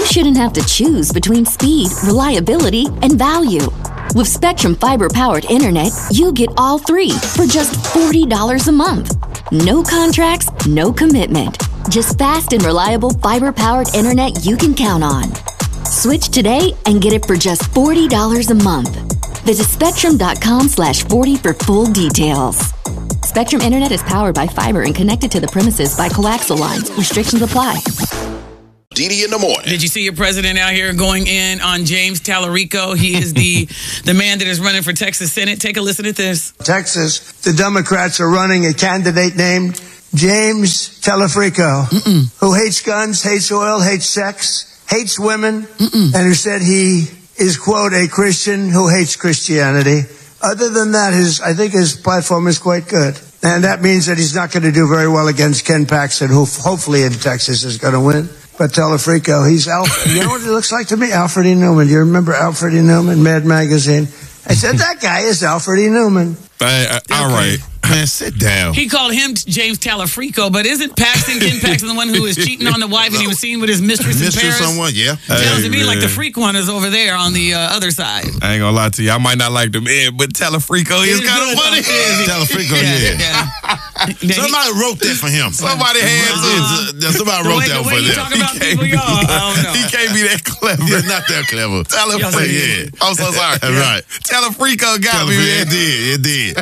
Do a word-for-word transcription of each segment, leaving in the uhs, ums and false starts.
shouldn't have to choose between speed, reliability, and value. With Spectrum Fiber-powered internet, you get all three for just forty dollars a month. No contracts, no commitment. Just fast and reliable fiber-powered internet you can count on. Switch today and get it for just forty dollars a month. Visit spectrum.com slash 40 for full details. Spectrum Internet is powered by fiber and connected to the premises by coaxial lines. Restrictions apply. Didi in the morning. Did you see your president out here going in on James Tallarico? He is the the man that is running for Texas Senate. Take a listen at this. Texas, the Democrats are running a candidate named James Tallarico, Mm-mm. who hates guns, hates oil, hates sex, hates women, Mm-mm. and who said he is, quote, a Christian who hates Christianity. Other than that, his I think his platform is quite good. And that means that he's not going to do very well against Ken Paxton, who hopefully in Texas is going to win. But Tallarico, he's Alfred. You know what he looks like to me? Alfred E. Newman. Do you remember Alfred E. Newman, Mad Magazine? I said, that guy is Alfred E. Newman. Uh, uh, all right. Man, sit down. He called him James Tallarico, but isn't Paxton, Ken Paxton, the one who was cheating on the wife and he was seen with his mistress, mistress in Paris? Someone, yeah. Sounds Hey, to me man. like the freak one is over there on the uh, other side. I ain't gonna lie to you. I might not like the man, but Tallarico is He's kind of good, funny. though. Tallarico, Yeah, yeah. yeah. Somebody wrote that for him. Somebody had to. Somebody wrote the way, that the for way you them. talk about He people, can't y'all, be- I don't know. He can't be that clever. He's not that clever. Tallarico, Yes, yeah. I'm so sorry. Right. Tallarico got me, man. It did. It did.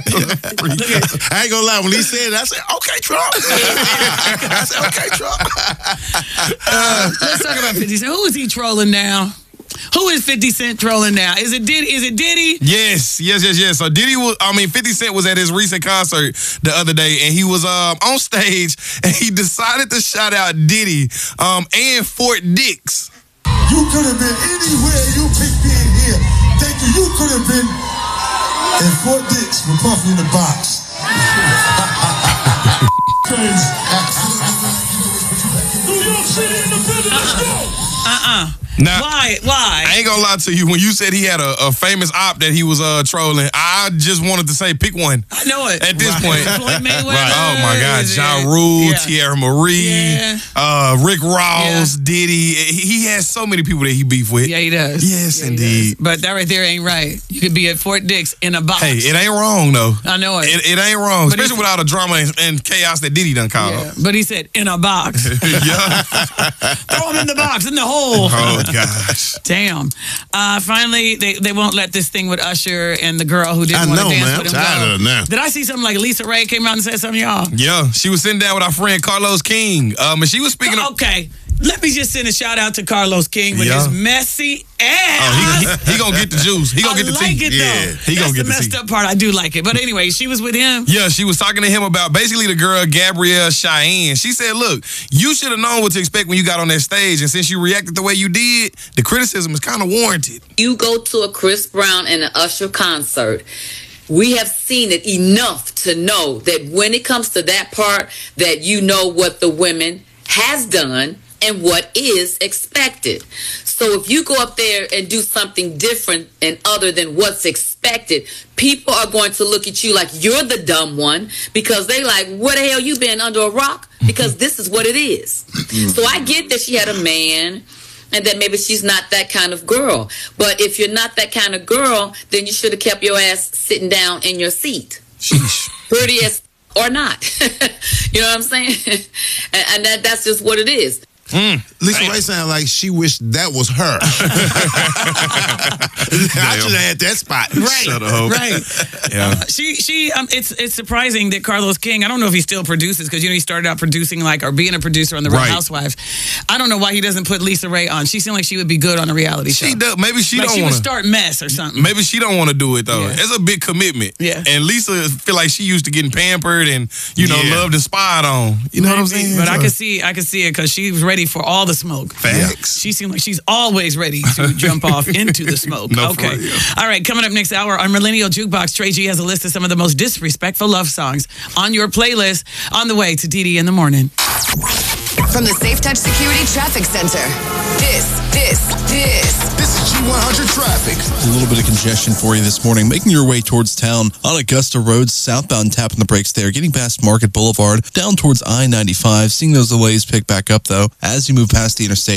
I ain't gonna lie. When he said it, I said, okay, Trump. I said, okay, Trump. Uh, let's talk about fifty Cent. Who is he trolling now? Who is fifty Cent trolling now? Is it Diddy? Is it Diddy? Yes, yes, yes, yes. So Diddy was, I mean, fifty Cent was at his recent concert the other day, and he was um, on stage, and he decided to shout out Diddy um, and Fort Dix. You could have been anywhere you picked being here. Thank you. You could have been in Fort Dix with Puffy in the box. Uh-uh. Now, Why? Why? I ain't gonna lie to you. When you said he had a, a famous op that he was uh, trolling, I just wanted to say pick one. I know it. At this Right. point. Floyd Mayweather. Right. Oh my God. Is Ja it- Rule, yeah. Tierra Marie, Yeah. uh, Rick Ross, Yeah. Diddy. He, he has so many people that he beef with. Yeah, he does. Yes, Yeah, he indeed. does. But that right there ain't right. You could be at Fort Dix in a box. Hey, it ain't wrong though. I know it. It, it ain't wrong, But especially if- with all the drama and, and chaos that Diddy done caused. Yeah, but he said in a box. Yeah. Throw him in the box, in the hole. Oh gosh. Damn. Uh, finally, they, they won't let this thing with Usher and the girl who didn't I want to know, dance man. with him I'm tired go. of it now. Did I see something like Lisa Ray came out and said something, y'all? Yeah, she was sitting down with our friend Carlos King. Um, and she was speaking of. Okay, let me just send a shout out to Carlos King with Yeah. his messy ass. Oh, he, he, he gonna get the juice. He gonna I get the like tea. it yeah, though. he That's gonna get the the messed tea. up part. I do like it. But anyway, she was with him. Yeah, she was talking to him about basically the girl Gabrielle Cheyenne. She said, look, you should have known what to expect when you got on that stage. And since you reacted the way you did, the criticism is kind of warranted. You go to a Chris Brown and an Usher concert. We have seen it enough to know that when it comes to that part, that you know what the women has done and what is expected. So if you go up there and do something different and other than what's expected, people are going to look at you like you're the dumb one because they like, what the hell you been under a rock? Because this is what it is. So I get that she had a man and that maybe she's not that kind of girl. But if you're not that kind of girl, then you should have kept your ass sitting down in your seat. Sheesh. Pretty as or not. You know what I'm saying? and and that, that's just what it is. Mm. Lisa Ray sounded like she wished that was her. I should have had that spot. Right, Shut up. right. Yeah. Uh, she, she. Um, it's it's surprising that Carlos King. I don't know if he still produces because you know he started out producing like or being a producer on The Real Right. Housewives. I don't know why he doesn't put Lisa Ray on. She seemed like she would be good on a reality show. She does. Maybe she like don't she want would to. start mess or something. Maybe she don't want to do it though. Yeah. It's a big commitment. Yeah. And Lisa feel like she used to getting pampered and you know Yeah. loved and spied on. You know what I'm saying? But I So- can see, I can see it because she was ready for all the smoke. Facts. She seemed like she's always ready to jump off into the smoke. No, for okay. real. All right. Coming up next hour on Millennial Jukebox, Trey G has a list of some of the most disrespectful love songs on your playlist on the way to Didi in the morning. From the Safe Touch Security Traffic Center. This, this, this. This is G one hundred traffic. A little bit of congestion for you this morning. Making your way towards town on Augusta Road, southbound, tapping the brakes there. Getting past Market Boulevard, down towards I ninety-five. Seeing those delays pick back up, though, as you move past the interstate.